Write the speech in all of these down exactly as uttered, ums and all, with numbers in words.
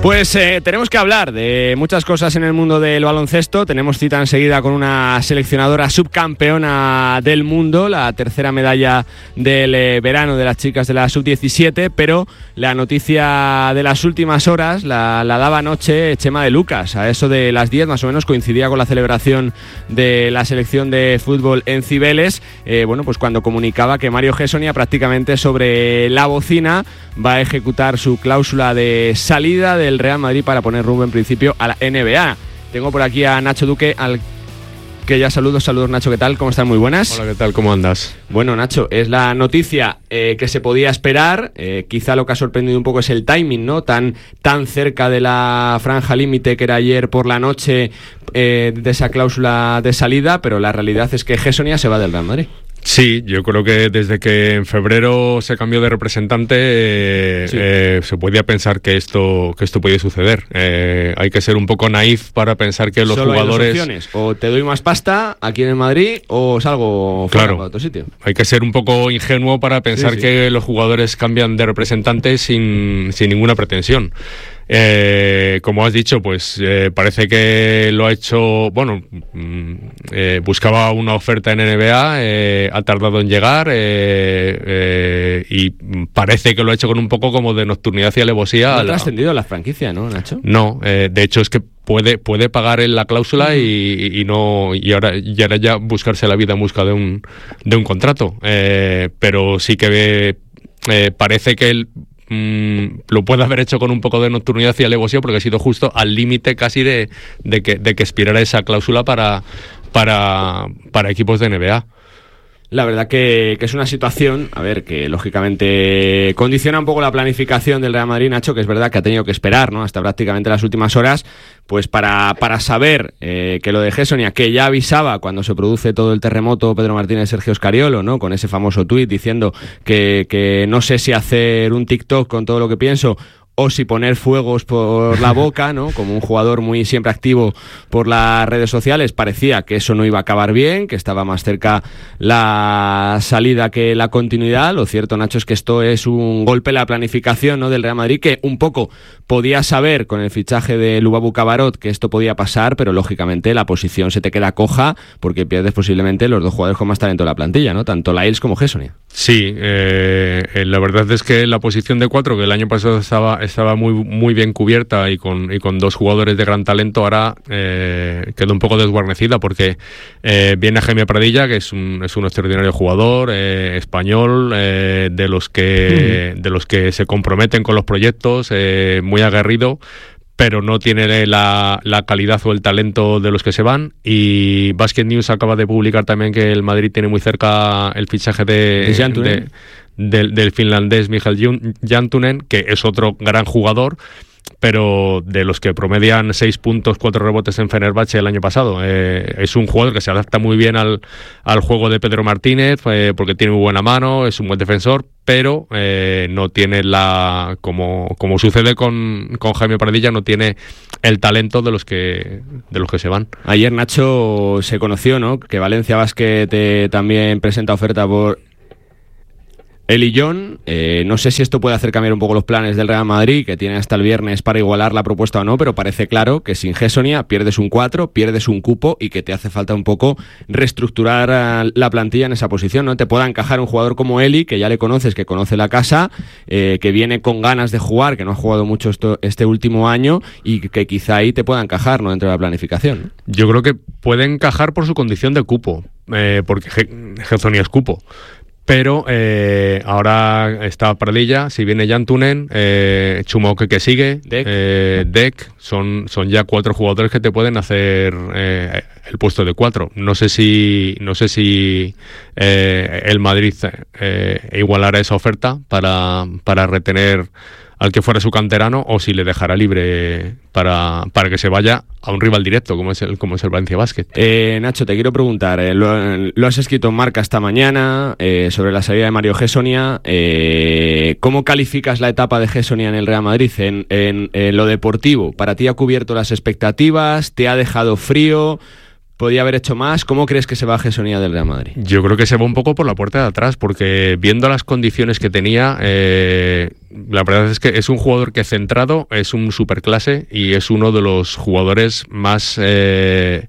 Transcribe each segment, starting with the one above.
Pues eh, tenemos que hablar de muchas cosas en el mundo del baloncesto. Tenemos cita enseguida con una seleccionadora subcampeona del mundo, la tercera medalla del eh, verano de las chicas de la sub diecisiete, pero la noticia de las últimas horas la, la daba anoche Chema de Lucas. A eso de las diez más o menos coincidía con la celebración de la selección de fútbol en Cibeles, eh, bueno, pues cuando comunicaba que Mario Hessonia prácticamente sobre la bocina va a ejecutar su cláusula de salida del Real Madrid para poner rumbo en principio a la N B A. Tengo por aquí a Nacho Duque, al que ya saludo. Saludos, Nacho, ¿qué tal? ¿Cómo están? Muy buenas. Hola, ¿qué tal? ¿Cómo andas? Bueno, Nacho, es la noticia eh, que se podía esperar. Eh, quizá lo que ha sorprendido un poco es el timing, ¿no? Tan, tan cerca de la franja límite que era ayer por la noche eh, de esa cláusula de salida, pero la realidad es que Hessonia se va del Real Madrid. Sí, yo creo que desde que en febrero se cambió de representante eh, sí. eh, se podía pensar que esto que esto podía suceder. Eh, hay que ser un poco naif para pensar que los Solo jugadores... Hay dos opciones: o te doy más pasta aquí en el Madrid o salgo fuera claro, para otro sitio. Hay que ser un poco ingenuo para pensar sí, sí. que los jugadores cambian de representante sin, sin ninguna pretensión. Eh, como has dicho, pues eh, parece que lo ha hecho, bueno, eh, buscaba una oferta en N B A, eh, ha tardado en llegar eh, eh, y parece que lo ha hecho con un poco como de nocturnidad y alevosía. No ha trascendido la franquicia, ¿no, Nacho? No, eh, de hecho es que puede puede pagar en la cláusula uh-huh. y, y no y ahora, y ahora ya buscarse la vida en busca de un de un contrato, eh, pero sí que eh, parece que él lo puede haber hecho con un poco de nocturnidad y alevosía porque ha sido justo al límite casi de, de, que, de que expirara esa cláusula para, para, para equipos de N B A. La verdad que, que es una situación, a ver, que lógicamente condiciona un poco la planificación del Real Madrid, Nacho, que es verdad que ha tenido que esperar, ¿no?, hasta prácticamente las últimas horas, pues para, para saber eh, que lo de Hessonia, que ya avisaba cuando se produce todo el terremoto Pedro Martínez Sergio Scariolo, ¿no?, con ese famoso tuit diciendo que, que no sé si hacer un TikTok con todo lo que pienso o si poner fuegos por la boca, ¿no? Como un jugador muy siempre activo por las redes sociales, parecía que eso no iba a acabar bien, que estaba más cerca la salida que la continuidad. Lo cierto, Nacho, es que esto es un golpe en la planificación, ¿no?, del Real Madrid, que un poco podía saber con el fichaje de Lubabu Cabarrot que esto podía pasar, pero lógicamente la posición se te queda coja porque pierdes posiblemente los dos jugadores con más talento de la plantilla, ¿no?, tanto Lyles como Hessonia. Sí, eh, la verdad es que la posición de cuatro, que el año pasado estaba estaba muy muy bien cubierta y con y con dos jugadores de gran talento, ahora eh, quedó un poco desguarnecida porque eh, viene a Jaime Pradilla, que es un es un extraordinario jugador eh, español, eh, de los que mm. de los que se comprometen con los proyectos, eh, muy aguerrido, pero no tiene la, la calidad o el talento de los que se van. Y Basket News acaba de publicar también que el Madrid tiene muy cerca el fichaje de, de del, del finlandés Mikael Jantunen, que es otro gran jugador, pero de los que promedian seis puntos, cuatro rebotes en Fenerbahce el año pasado. Eh, es un jugador que se adapta muy bien al, al juego de Pedro Martínez, eh, porque tiene muy buena mano, es un buen defensor, pero eh, no tiene la, como, como sucede con, con Jaime Pradilla, no tiene el talento de los que de los que se van. Ayer, Nacho, se conoció, ¿no?, que Valencia Basket eh, también presenta oferta por Eli John. Eh, no sé si esto puede hacer cambiar un poco los planes del Real Madrid, que tiene hasta el viernes para igualar la propuesta o no, pero parece claro que sin Hessonia pierdes un cuatro, pierdes un cupo y que te hace falta un poco reestructurar la plantilla en esa posición, ¿no? Te pueda encajar un jugador como Eli, que ya le conoces, que conoce la casa, eh, que viene con ganas de jugar, que no ha jugado mucho esto, este último año, y que quizá ahí te pueda encajar, ¿no?, dentro de la planificación, ¿no? Yo creo que puede encajar por su condición de cupo, eh, porque Hessonia es cupo. Pero eh, ahora está Pradilla, si viene Jantunen, eh, Chumoke que sigue, Deck, eh, Deck son, son ya cuatro jugadores que te pueden hacer eh, el puesto de cuatro. No sé si no sé si eh, el Madrid eh, igualará esa oferta para, para retener al que fuera su canterano, o si le dejará libre para, para que se vaya a un rival directo como es el como es el Valencia Basket. Eh, Nacho, te quiero preguntar, eh, lo, lo has escrito en Marca esta mañana eh, sobre la salida de Mario Hessonia. Eh, ¿Cómo calificas la etapa de Hessonia en el Real Madrid en, en, en lo deportivo? ¿Para ti ha cubierto las expectativas? ¿Te ha dejado frío? podía haber hecho más. ¿Cómo crees que se va Gessonià del Real Madrid? Yo creo que se va un poco por la puerta de atrás, porque viendo las condiciones que tenía, eh, la verdad es que es un jugador que centrado, es un superclase y es uno de los jugadores más... Eh,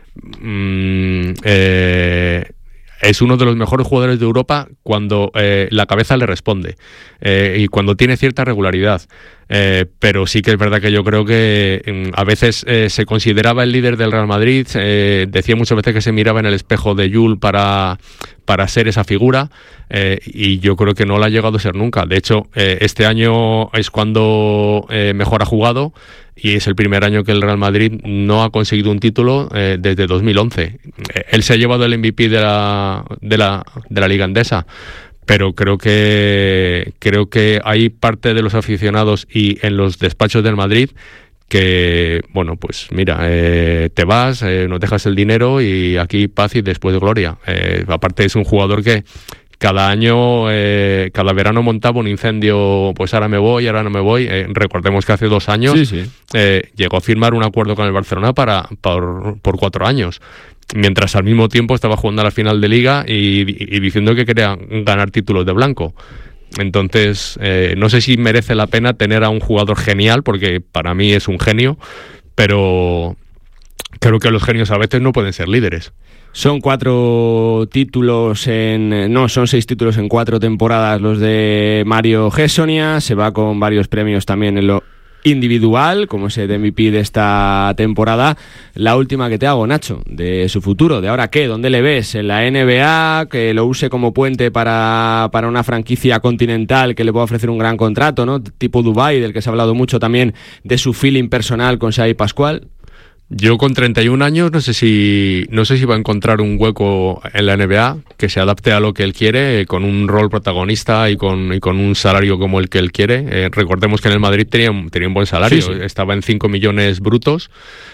mm, eh, es uno de los mejores jugadores de Europa cuando eh, la cabeza le responde eh, y cuando tiene cierta regularidad. Eh, pero sí que es verdad que yo creo que eh, a veces eh, se consideraba el líder del Real Madrid, eh, decía muchas veces que se miraba en el espejo de Jul para, para ser esa figura, eh, y yo creo que no la ha llegado a ser nunca. De hecho, eh, este año es cuando eh, mejor ha jugado y es el primer año que el Real Madrid no ha conseguido un título eh, desde dos mil once. Eh, él se ha llevado el M V P de la, de la, de la Liga Endesa, pero creo que creo que hay parte de los aficionados y en los despachos del Madrid que, bueno, pues mira, eh, te vas, eh, nos dejas el dinero y aquí paz y después de gloria. Eh, aparte es un jugador que cada año, eh, cada verano montaba un incendio, pues ahora me voy, ahora no me voy. Eh, recordemos que hace dos años sí, sí. Eh, llegó a firmar un acuerdo con el Barcelona para por, por cuatro años. Mientras al mismo tiempo estaba jugando a la final de Liga y, y diciendo que quería ganar títulos de blanco. Entonces, eh, no sé si merece la pena tener a un jugador genial, porque para mí es un genio, pero creo que los genios a veces no pueden ser líderes. Son cuatro títulos en... No, son seis títulos en cuatro temporadas los de Mario Gessonià. Se va con varios premios también en lo individual, como ese de M V P de esta temporada. La última que te hago, Nacho, de su futuro, de ahora qué, ¿dónde le ves? ¿En la N B A? Que lo use como puente para, para una franquicia continental que le pueda ofrecer un gran contrato, ¿no? Tipo Dubái, del que se ha hablado mucho también, de su feeling personal con Xavi Pascual. Yo con treinta y un años no sé si no sé si va a encontrar un hueco en la N B A que se adapte a lo que él quiere, con un rol protagonista y con, y con un salario como el que él quiere. Eh, recordemos que en el Madrid tenía, tenía un buen salario, sí, sí. Estaba en cinco millones brutos.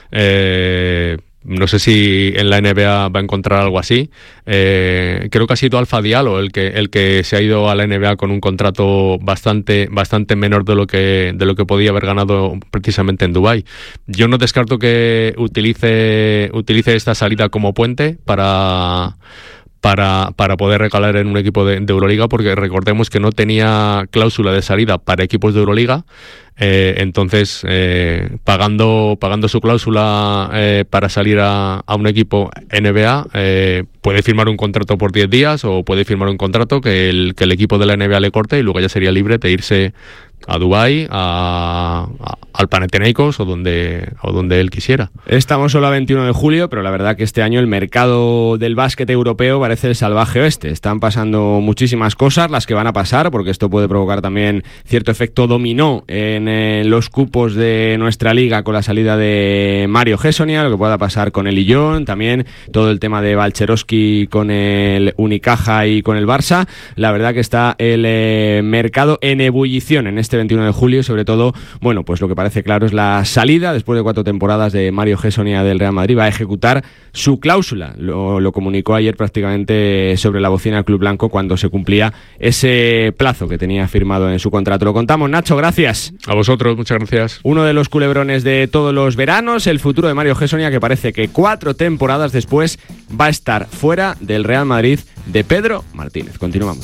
Eh, no sé si en la N B A va a encontrar algo así. Eh, creo que ha sido Alfa Diallo el que el que se ha ido a la N B A con un contrato bastante bastante menor de lo que de lo que podía haber ganado precisamente en Dubái. Yo no descarto que utilice utilice esta salida como puente para para para poder recalar en un equipo de, de Euroliga, porque recordemos que no tenía cláusula de salida para equipos de Euroliga. Eh, entonces, eh, pagando pagando su cláusula eh, para salir a, a un equipo N B A, eh, puede firmar un contrato por diez días o puede firmar un contrato que el, que el equipo de la N B A le corte y luego ya sería libre de irse a Dubái, a, a, al Panathinaikos o donde, o donde él quisiera. Estamos solo a veintiuno de julio, pero la verdad que este año el mercado del básquet europeo parece el salvaje oeste. Están pasando muchísimas cosas, las que van a pasar, porque esto puede provocar también cierto efecto dominó en eh, los cupos de nuestra liga con la salida de Mario Gessonià, lo que pueda pasar con el Lyon, también todo el tema de Balcherowski con el Unicaja y con el Barça. La verdad que está el eh, mercado en ebullición en este veintiuno de julio, sobre todo, bueno, pues lo que parece claro es la salida después de cuatro temporadas de Mario Gessonià del Real Madrid. Va a ejecutar su cláusula, lo, lo comunicó ayer prácticamente sobre la bocina del Club Blanco cuando se cumplía ese plazo que tenía firmado en su contrato. Lo contamos, Nacho, gracias. A vosotros, muchas gracias. Uno de los culebrones de todos los veranos, el futuro de Mario Gessonià, que parece que cuatro temporadas después va a estar fuera del Real Madrid de Pedro Martínez. Continuamos.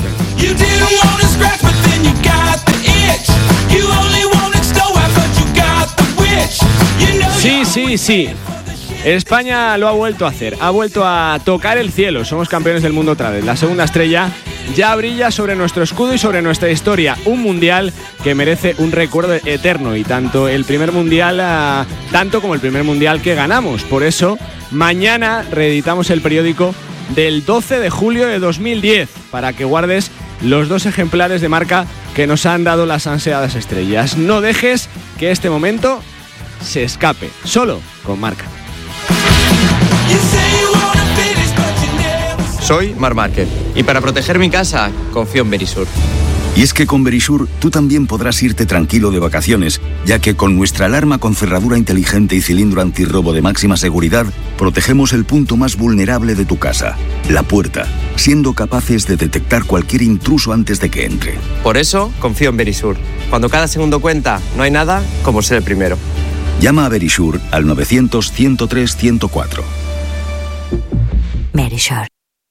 Sí, sí, sí. España lo ha vuelto a hacer, ha vuelto a tocar el cielo. Somos campeones del mundo otra vez. La segunda estrella ya brilla sobre nuestro escudo y sobre nuestra historia. Un mundial que merece un recuerdo eterno, y tanto el primer mundial, uh, tanto como el primer mundial que ganamos. Por eso, mañana reeditamos el periódico del doce de julio de dos mil diez para que guardes los dos ejemplares de marca que nos han dado las ansiadas estrellas. No dejes que este momento se escape, solo con marca. Soy Marc Márquez y para proteger mi casa confío en Verisur. Y es que con Verisur tú también podrás irte tranquilo de vacaciones, ya que con nuestra alarma con cerradura inteligente y cilindro antirrobo de máxima seguridad, protegemos el punto más vulnerable de tu casa, la puerta, siendo capaces de detectar cualquier intruso antes de que entre. Por eso confío en Verisur. Cuando cada segundo cuenta, no hay nada como ser el primero. Llama a Verisur al novecientos, ciento tres, ciento cuatro. Verisure.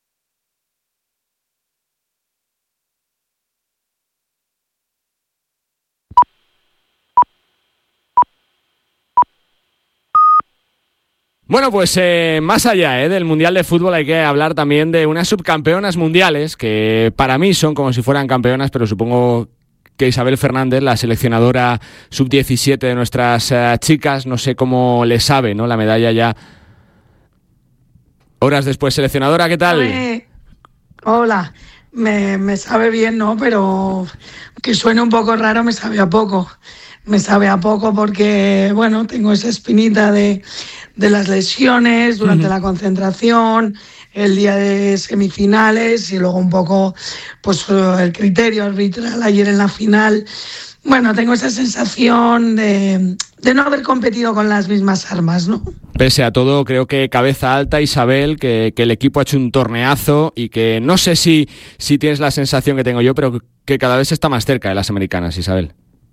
Bueno, pues eh, más allá eh, del Mundial de Fútbol hay que hablar también de unas subcampeonas mundiales que para mí son como si fueran campeonas, pero supongo que Isabel Fernández, la seleccionadora sub diecisiete de nuestras uh, chicas, no sé cómo le sabe, ¿no? La medalla ya horas después. Seleccionadora, ¿qué tal? Eh, hola, me, me sabe bien, ¿no? Pero que suene un poco raro, me sabe a poco. Me sabe a poco porque, bueno, tengo esa espinita de, de las lesiones durante uh-huh. la concentración, el día de semifinales y luego un poco pues el criterio arbitral ayer en la final. Bueno, tengo esa sensación de, de no haber competido con las mismas armas, ¿no? Pese a todo, creo que cabeza alta, Isabel, que, que el equipo ha hecho un torneazo y que no sé si, si tienes la sensación que tengo yo, pero que cada vez está más cerca de las americanas, Isabel.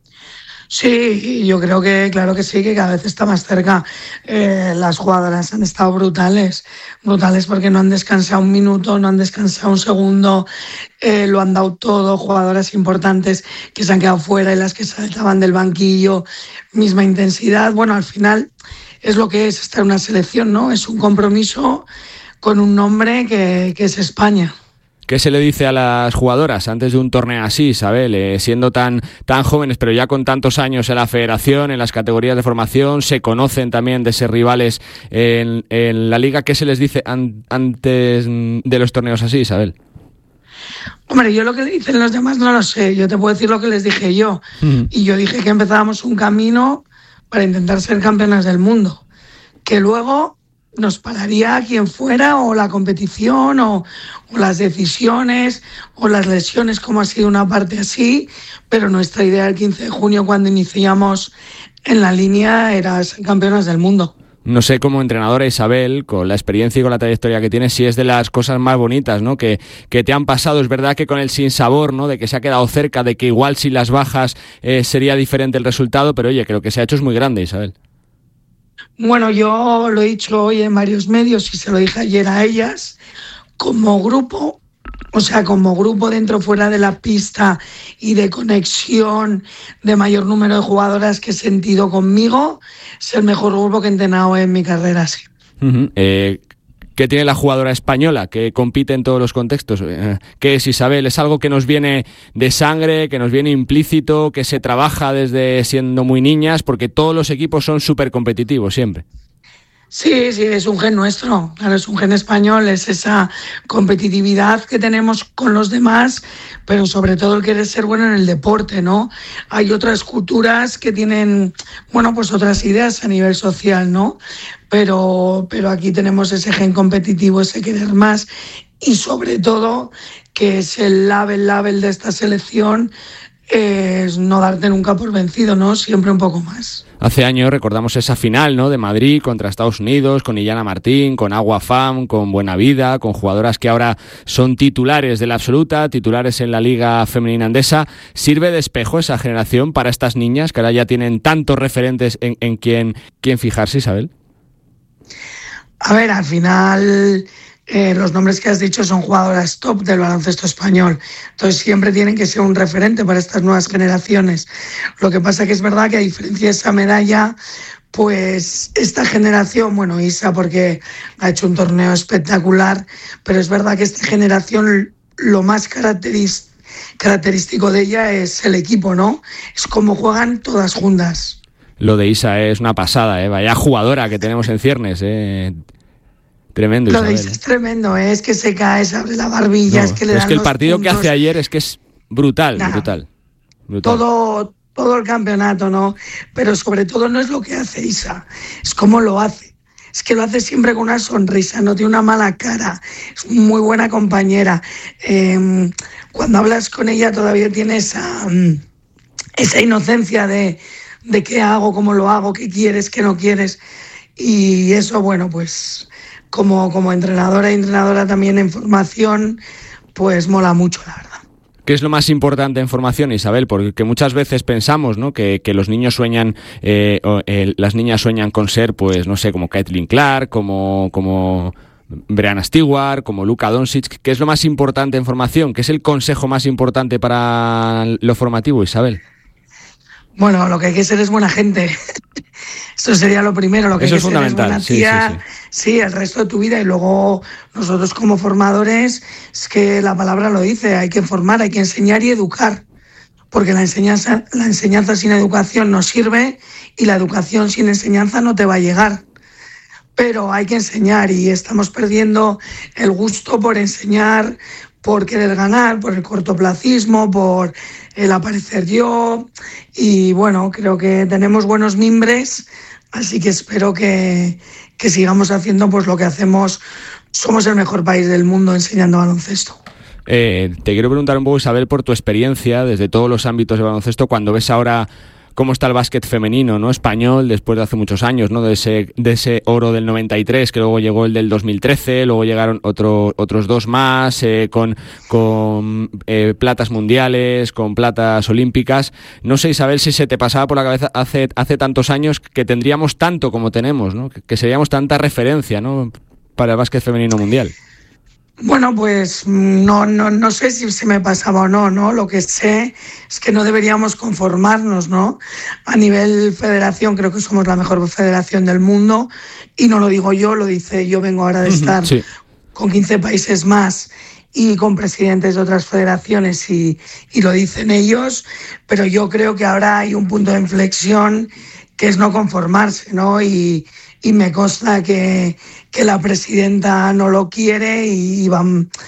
Sí, yo creo que, claro que sí, que cada vez está más cerca. Eh, las jugadoras han estado brutales, brutales porque no han descansado un minuto, no han descansado un segundo, eh, lo han dado todo, jugadoras importantes que se han quedado fuera y las que saltaban del banquillo, misma intensidad. Bueno, al final es lo que es estar en una selección, ¿no? Es un compromiso con un nombre que, que es España. ¿Qué se le dice a las jugadoras antes de un torneo así, Isabel? Eh, siendo tan, tan jóvenes, pero ya con tantos años en la federación, en las categorías de formación, se conocen también de ser rivales en, en la liga. ¿Qué se les dice an, antes de los torneos así, Isabel? Hombre, yo lo que le dicen los demás no lo sé. Yo te puedo decir lo que les dije yo. Uh-huh. Y yo dije que empezábamos un camino para intentar ser campeonas del mundo. Que luego nos pararía quien fuera, o la competición, o, o las decisiones, o las lesiones, como ha sido una parte así, pero nuestra idea el quince de junio, cuando iniciamos en la línea, era ser campeonas del mundo. No sé, como entrenadora, Isabel, con la experiencia y con la trayectoria que tienes, si es de las cosas más bonitas, ¿no?, que, que te han pasado. Es verdad que con el sinsabor, ¿no?, de que se ha quedado cerca, de que igual si las bajas eh, sería diferente el resultado, pero oye, creo que se ha hecho es muy grande, Isabel. Bueno, yo lo he dicho hoy en varios medios y se lo dije ayer a ellas, como grupo, o sea, como grupo dentro o fuera de la pista y de conexión de mayor número de jugadoras que he sentido conmigo, es el mejor grupo que he entrenado en mi carrera, sí. Uh-huh. Eh, ¿Qué tiene la jugadora española que compite en todos los contextos? Eh, ¿Qué es, Isabel? ¿Es algo que nos viene de sangre, que nos viene implícito, que se trabaja desde siendo muy niñas? Porque todos los equipos son súper competitivos siempre. Sí, sí, es un gen nuestro, claro, es un gen español, es esa competitividad que tenemos con los demás, pero sobre todo el querer ser bueno en el deporte, ¿no? Hay otras culturas que tienen, bueno, pues otras ideas a nivel social, ¿no? Pero, pero aquí tenemos ese gen competitivo, ese querer más, y sobre todo, que es el label, label de esta selección, es no darte nunca por vencido, ¿no? Siempre un poco más. Hace años recordamos esa final, ¿no?, de Madrid contra Estados Unidos, con Illana Martín, con Agua Fam, con Buena Vida, con jugadoras que ahora son titulares de la absoluta, titulares en la Liga Femenina Endesa. ¿Sirve de espejo esa generación para estas niñas que ahora ya tienen tantos referentes en, en quién, quién fijarse, Isabel? A ver, al final eh, los nombres que has dicho son jugadoras top del baloncesto español, entonces siempre tienen que ser un referente para estas nuevas generaciones. Lo que pasa que es verdad que, a diferencia de esa medalla, pues esta generación, bueno, Isa porque ha hecho un torneo espectacular, pero es verdad que esta generación lo más característico característico de ella es el equipo, ¿no? Es cómo juegan todas juntas. Lo de Isa es una pasada, ¿eh? Vaya jugadora que tenemos en ciernes, ¿eh? Tremendo, Lo Isabel. de Isa es tremendo, ¿eh? Es que se cae, se abre la barbilla, No, es que le dan es que el partido puntos. que hace ayer es que es brutal, nah, brutal, brutal. Todo, todo el campeonato, ¿no? Pero sobre todo no es lo que hace Isa, es cómo lo hace. Es que lo hace siempre con una sonrisa, no tiene una mala cara, es muy buena compañera. Eh, cuando hablas con ella todavía tiene esa, esa inocencia de, de qué hago, cómo lo hago, qué quieres, qué no quieres. Y eso, bueno, pues como, como entrenadora y entrenadora también en formación, pues mola mucho, la verdad. ¿Qué es lo más importante en formación, Isabel? Porque muchas veces pensamos, ¿no?, que, que los niños sueñan, eh, o, eh, las niñas sueñan con ser, pues, no sé, como Caitlin Clark, como, como Breanna Stewart, como Luka Doncic. ¿Qué es lo más importante en formación? ¿Qué es el consejo más importante para lo formativo, Isabel? Bueno, lo que hay que ser es buena gente. Eso sería lo primero. Lo que Eso hay es que ser es buena fundamental, tía, sí, sí, sí. sí, el resto de tu vida. Y luego nosotros como formadores, es que la palabra lo dice, hay que formar, hay que enseñar y educar. Porque la enseñanza, la enseñanza sin educación no sirve y la educación sin enseñanza no te va a llegar. Pero hay que enseñar y estamos perdiendo el gusto por enseñar, por querer ganar, por el cortoplacismo, por el aparecer yo. Y bueno, creo que tenemos buenos mimbres, así que espero que, que sigamos haciendo pues lo que hacemos. Somos el mejor país del mundo enseñando baloncesto. Eh, te quiero preguntar un poco, Isabel, por tu experiencia desde todos los ámbitos de baloncesto, cuando ves ahora cómo está el básquet femenino, ¿no? Español, después de hace muchos años, ¿no? De ese, de ese oro del noventa y tres, que luego llegó el del dos mil trece, luego llegaron otro, otros dos más, eh, con, con eh, platas mundiales, con platas olímpicas. No sé, Isabel, si se te pasaba por la cabeza hace, hace tantos años que tendríamos tanto como tenemos, ¿no? Que, que seríamos tanta referencia, ¿no? Para el básquet femenino mundial. Bueno, pues no, no, no sé si se me pasaba o no, ¿no? Lo que sé es que no deberíamos conformarnos, ¿no? A nivel federación creo que somos la mejor federación del mundo y no lo digo yo, lo dice, yo vengo ahora de estar sí. con quince países más y con presidentes de otras federaciones y, y lo dicen ellos, pero yo creo que ahora hay un punto de inflexión que es no conformarse, ¿no? Y, y me consta que, que la presidenta no lo quiere y va,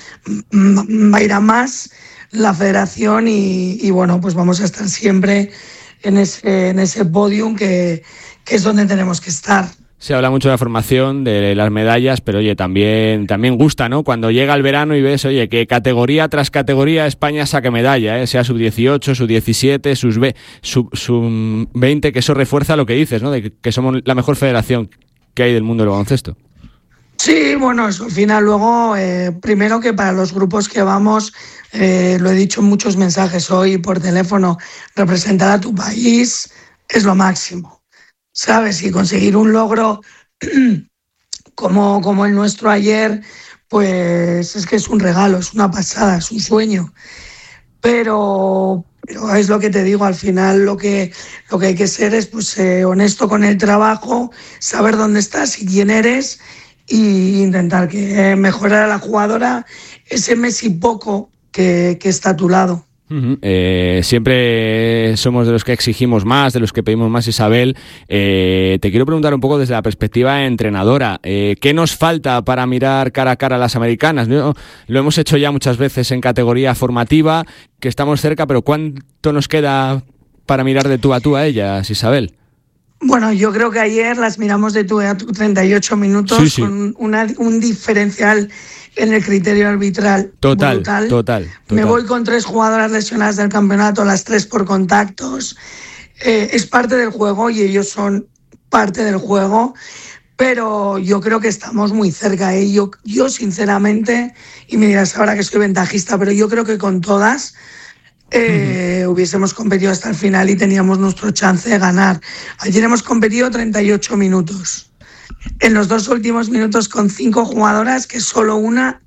va a ir a más la federación y, y bueno, pues vamos a estar siempre en ese, en ese podium que, que es donde tenemos que estar. Se habla mucho de la formación, de las medallas, pero oye, también, también gusta, ¿no? Cuando llega el verano y ves, oye, que categoría tras categoría España saque medalla, ¿eh? Sea sub dieciocho, sub diecisiete, sub veinte, que eso refuerza lo que dices, ¿no? De que somos la mejor federación que hay del mundo del baloncesto. Sí, bueno, eso al final luego, eh, primero que para los grupos que vamos, eh, lo he dicho en muchos mensajes hoy por teléfono, representar a tu país es lo máximo, ¿sabes? Y conseguir un logro como, como el nuestro ayer, pues es que es un regalo, es una pasada, es un sueño. Pero, pero es lo que te digo, al final lo que, lo que hay que ser es pues, eh, honesto con el trabajo, saber dónde estás y quién eres e intentar que eh, mejorar a la jugadora ese mes y poco que, que está a tu lado. Uh-huh. Eh, siempre somos de los que exigimos más, de los que pedimos más, Isabel. Eh, te quiero preguntar un poco desde la perspectiva entrenadora, eh, ¿qué nos falta para mirar cara a cara a las americanas? ¿No? Lo hemos hecho ya muchas veces en categoría formativa, que estamos cerca, pero ¿cuánto nos queda para mirar de tú a tú a ellas, Isabel? Bueno, yo creo que ayer las miramos de tú a tú treinta y ocho minutos sí, sí. con una, un diferencial en el criterio arbitral total, brutal. Total, total. Me voy con tres jugadoras lesionadas del campeonato, las tres por contactos. Eh, es parte del juego y ellos son parte del juego, pero yo creo que estamos muy cerca. ¿eh? Yo, yo, sinceramente, y me dirás ahora que soy ventajista, pero yo creo que con todas eh, uh-huh. hubiésemos competido hasta el final y teníamos nuestro chance de ganar. Ayer hemos competido treinta y ocho minutos. En los dos últimos minutos con cinco jugadoras, que solo una,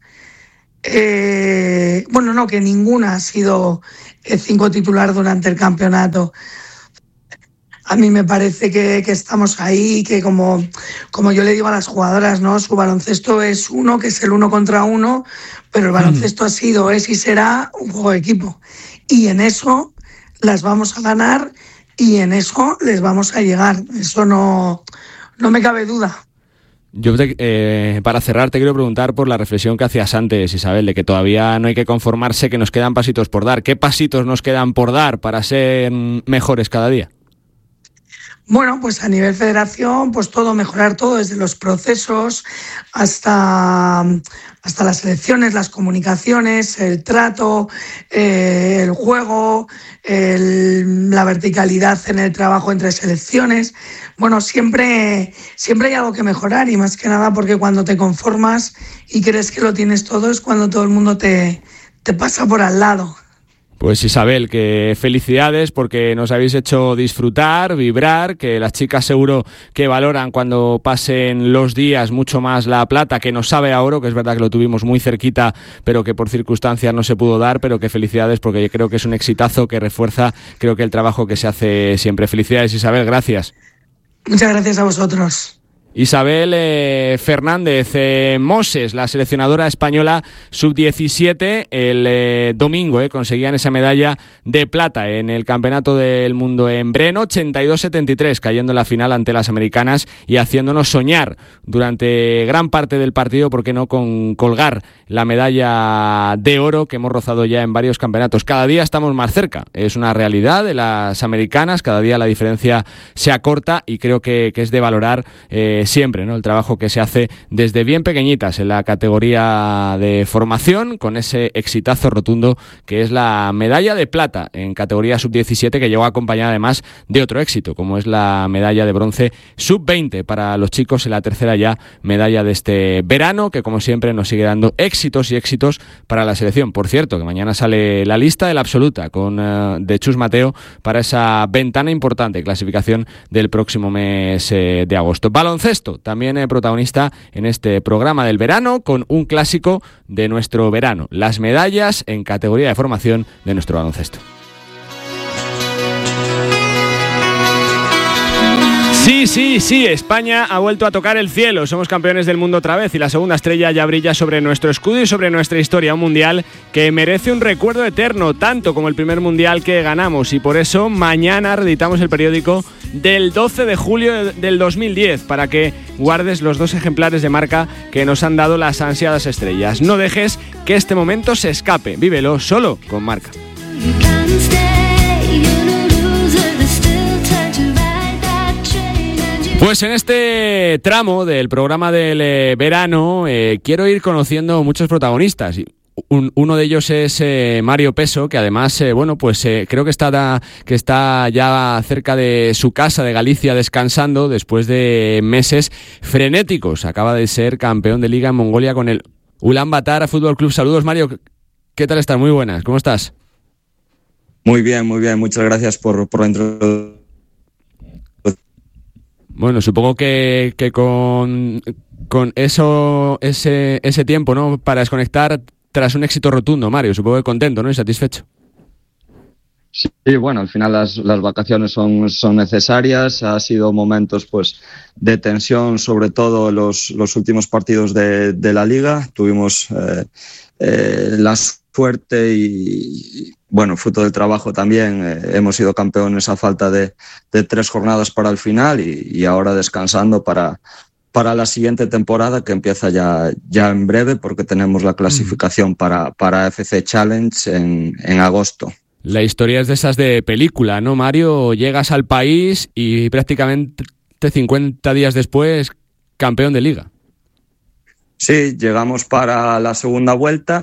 eh, bueno, no, que ninguna ha sido eh, cinco titular durante el campeonato. A mí me parece que, que estamos ahí, que como, como yo le digo a las jugadoras, ¿no? Su baloncesto es uno, que es el uno contra uno, pero el baloncesto mm. ha sido, es y será un juego de equipo. Y en eso las vamos a ganar y en eso les vamos a llegar. Eso no, no me cabe duda. Yo te, eh, para cerrar te quiero preguntar por la reflexión que hacías antes, Isabel, de que todavía no hay que conformarse, que nos quedan pasitos por dar. ¿Qué pasitos nos quedan por dar para ser mejores cada día? Bueno, pues a nivel federación, pues todo, mejorar todo, desde los procesos hasta, hasta las elecciones, las comunicaciones, el trato, eh, el juego, el, la verticalidad en el trabajo entre selecciones. Bueno, siempre, siempre hay algo que mejorar y más que nada porque cuando te conformas y crees que lo tienes todo es cuando todo el mundo te, te pasa por al lado. Pues Isabel, que felicidades porque nos habéis hecho disfrutar, vibrar, que las chicas seguro que valoran cuando pasen los días mucho más la plata, que nos sabe a oro, que es verdad que lo tuvimos muy cerquita, pero que por circunstancias no se pudo dar, pero que felicidades porque creo que es un exitazo que refuerza, creo que el trabajo que se hace siempre. Felicidades, Isabel, gracias. Muchas gracias a vosotros. Isabel eh, Fernández eh, Moses, la seleccionadora española sub diecisiete, el eh, domingo eh, conseguían esa medalla de plata en el Campeonato del Mundo en Breno, ochenta y dos setenta y tres, cayendo en la final ante las americanas y haciéndonos soñar durante gran parte del partido, ¿por qué no?, con colgar la medalla de oro que hemos rozado ya en varios campeonatos. Cada día estamos más cerca, es una realidad de las americanas, cada día la diferencia se acorta y creo que, que es de valorar eh, siempre, ¿no?, el trabajo que se hace desde bien pequeñitas en la categoría de formación, con ese exitazo rotundo que es la medalla de plata en categoría sub diecisiete, que llegó acompañada además de otro éxito, como es la medalla de bronce sub veinte para los chicos, en la tercera ya medalla de este verano, que como siempre nos sigue dando éxitos y éxitos para la selección. Por cierto, que mañana sale la lista de la absoluta con uh, de Chus Mateo para esa ventana importante, clasificación del próximo mes eh, de agosto. Baloncesto también eh, protagonista en este programa del verano, con un clásico de nuestro verano, las medallas en categoría de formación de nuestro baloncesto. Sí, sí, sí, España ha vuelto a tocar el cielo, somos campeones del mundo otra vez y la segunda estrella ya brilla sobre nuestro escudo y sobre nuestra historia, un mundial que merece un recuerdo eterno, tanto como el primer mundial que ganamos, y por eso mañana reeditamos el periódico del doce de julio del dos mil diez para que guardes los dos ejemplares de marca que nos han dado las ansiadas estrellas. No dejes que este momento se escape, vívelo solo con Marca. Pues en este tramo del programa del eh, verano eh, quiero ir conociendo muchos protagonistas. Un, uno de ellos es eh, Mario Peso, que además, eh, bueno, pues eh, creo que está, da, que está ya cerca de su casa de Galicia descansando después de meses frenéticos. Acaba de ser campeón de liga en Mongolia con el Ulaanbaatar Fútbol Club. Saludos, Mario. ¿Qué tal estás? Muy buenas. ¿Cómo estás? Muy bien, muy bien. Muchas gracias por, por la introducción. Bueno, supongo que, que con, con eso, ese, ese tiempo, ¿no?, para desconectar tras un éxito rotundo, Mario, supongo que contento, ¿no?, y satisfecho. Sí, bueno, al final las, las vacaciones son, son necesarias. Ha sido momentos, pues, de tensión, sobre todo los, los últimos partidos de, de la Liga. Tuvimos eh, eh, la suerte y, bueno, fruto del trabajo también, eh, hemos sido campeones a falta de, de tres jornadas para el final y, y ahora descansando para, para la siguiente temporada, que empieza ya, ya en breve, porque tenemos la clasificación para, para F C Challenge en, en agosto. La historia es de esas de película, ¿no, Mario? Llegas al país y prácticamente cincuenta días después, campeón de liga. Sí, llegamos para la segunda vuelta.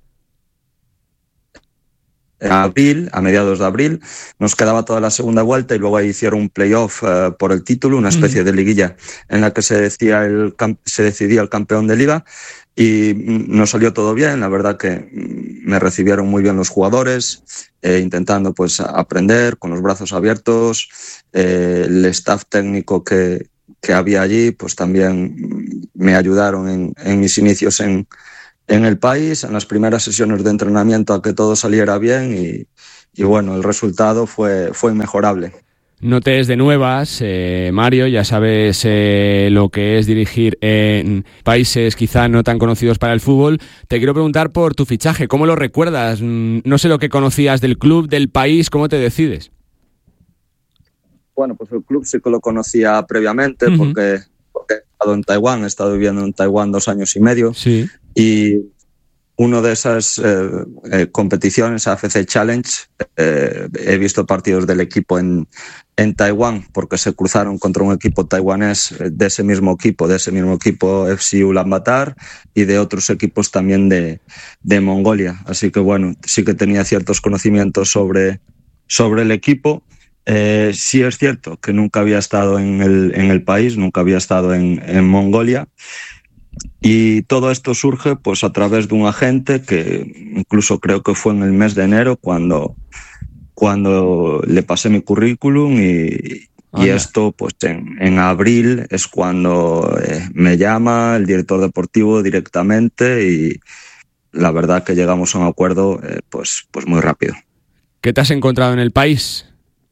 En abril, a mediados de abril, nos quedaba toda la segunda vuelta y luego ahí hicieron un playoff uh, por el título, una especie mm. de liguilla en la que se, decía el, se decidía el campeón de liga, y nos salió todo bien. La verdad que me recibieron muy bien los jugadores, eh, intentando pues aprender con los brazos abiertos. Eh, el staff técnico que, que había allí pues también me ayudaron en, en mis inicios en en el país, en las primeras sesiones de entrenamiento, a que todo saliera bien y, y bueno, el resultado fue, fue inmejorable. No te es de nuevas, eh, Mario, ya sabes eh, lo que es dirigir en países quizá no tan conocidos para el fútbol. Te quiero preguntar por tu fichaje, ¿cómo lo recuerdas? No sé lo que conocías del club, del país, ¿cómo te decides? Bueno, pues el club sí que lo conocía previamente, uh-huh. porque, porque he estado en Taiwán, he estado viviendo en Taiwán dos años y medio. Sí. Y una de esas eh, eh, competiciones, A F C Challenge, eh, he visto partidos del equipo en, en Taiwán, porque se cruzaron contra un equipo taiwanés de ese mismo equipo, de ese mismo equipo F C Ulaanbaatar, y de otros equipos también de, de Mongolia. Así que bueno, sí que tenía ciertos conocimientos sobre, sobre el equipo. Eh, sí es cierto que nunca había estado en el, en el país, nunca había estado en, en Mongolia. Y todo esto surge pues a través de un agente que incluso creo que fue en el mes de enero cuando, cuando le pasé mi currículum y, y esto pues en, en abril es cuando eh, me llama el director deportivo directamente y la verdad que llegamos a un acuerdo eh, pues, pues muy rápido. ¿Qué te has encontrado en el país?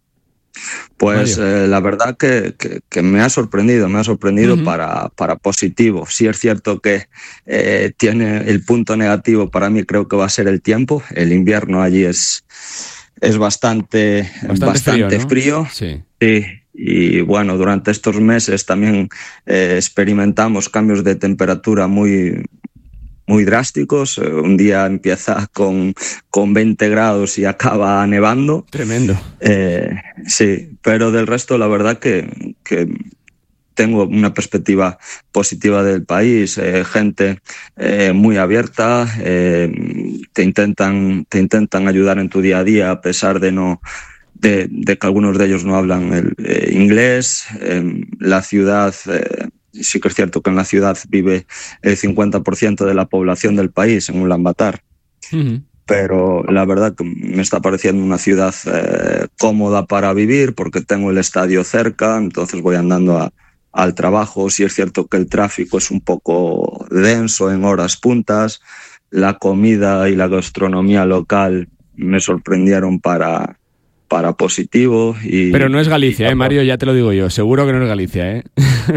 Pues eh, la verdad que, que, que me ha sorprendido, me ha sorprendido uh-huh. para, para positivo. Sí es cierto que eh, tiene el punto negativo para mí, creo que va a ser el tiempo. El invierno allí es, es bastante, bastante, bastante frío, ¿no? frío. Sí. Sí. Y bueno, durante estos meses también eh, experimentamos cambios de temperatura muy, muy drásticos. Un día empieza con, con veinte grados y acaba nevando. Tremendo. Eh, sí, pero del resto la verdad que, que tengo una perspectiva positiva del país, eh, gente eh, muy abierta, eh, te intentan, te intentan ayudar en tu día a día a pesar de no de, de que algunos de ellos no hablan el eh, inglés. Eh, la ciudad eh, sí que es cierto que en la ciudad vive el cincuenta por ciento de la población del país, en Ulaanbaatar. Uh-huh. Pero la verdad que me está pareciendo una ciudad eh, cómoda para vivir porque tengo el estadio cerca, entonces voy andando a, al trabajo. Sí es cierto que el tráfico es un poco denso en horas puntas. La comida y la gastronomía local me sorprendieron para, para positivo. Y, Pero no es Galicia, y, ¿eh, Mario? Ya te lo digo yo, seguro que no es Galicia, ¿eh?